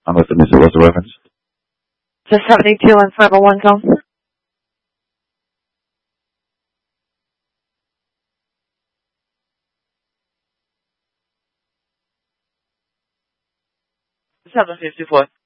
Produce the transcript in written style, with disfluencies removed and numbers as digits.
I must have missed it. What's the reference? To 72 and 501 zone. $754.